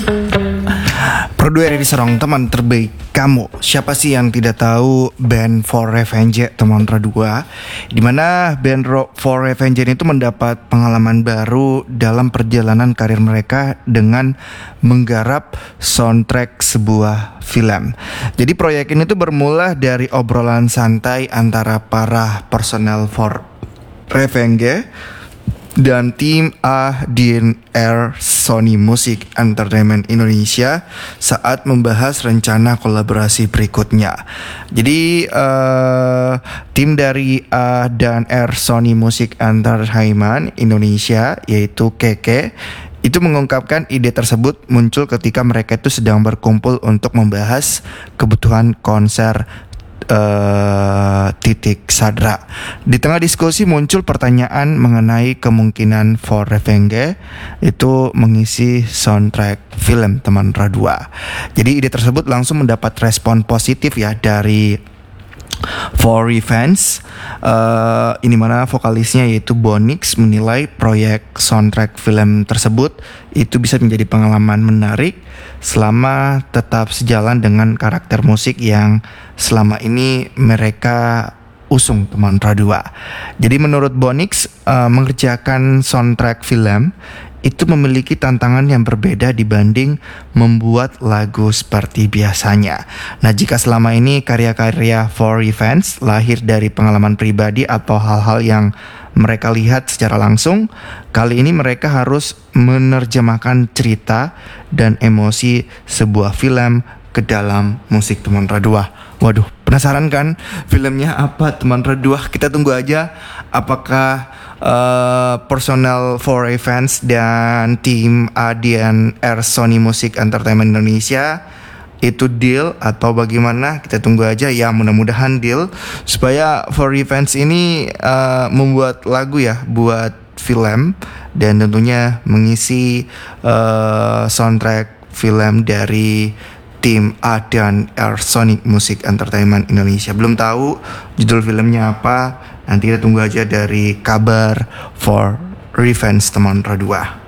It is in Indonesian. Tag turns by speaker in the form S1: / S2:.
S1: Produksi dari seorang teman terbaik kamu. Siapa sih yang tidak tahu band For Revenge teman Radua? Dimana band For Revenge itu mendapat pengalaman baru dalam perjalanan karir mereka dengan menggarap soundtrack sebuah film. Jadi proyek ini tuh bermula dari obrolan santai antara para personel For Revenge dan tim A&R Sony Music Entertainment Indonesia saat membahas rencana kolaborasi berikutnya. Jadi tim dari A&R Sony Music Entertainment Indonesia yaitu Keke itu mengungkapkan ide tersebut muncul ketika mereka itu sedang berkumpul untuk membahas kebutuhan konser Titik Sadra. Di tengah diskusi muncul pertanyaan mengenai kemungkinan For Revenge itu mengisi soundtrack film Teman Radua. Jadi ide tersebut langsung mendapat respon positif ya dari For Revenge. Ini mana vokalisnya yaitu Bonix menilai proyek soundtrack film tersebut itu bisa menjadi pengalaman menarik selama tetap sejalan dengan karakter musik yang selama ini mereka usung Teman Radua. Jadi menurut Bonix, mengerjakan soundtrack film itu memiliki tantangan yang berbeda dibanding membuat lagu seperti biasanya. Nah, jika selama ini karya-karya For Revenge lahir dari pengalaman pribadi atau hal-hal yang mereka lihat secara langsung, kali ini mereka harus menerjemahkan cerita dan emosi sebuah film ke dalam musik Teman Radua. Waduh, penasaran kan filmnya apa Teman Radua? Kita tunggu aja apakah personel For Revenge dan tim A&R Sony Music Entertainment Indonesia itu deal atau bagaimana. Kita tunggu aja ya, mudah-mudahan deal supaya For Revenge ini membuat lagu ya buat film dan tentunya mengisi soundtrack film dari tim A&R Sony Music Entertainment Indonesia. Belum tahu judul filmnya apa, nanti kita tunggu aja dari kabar For Revenge Teman Radua.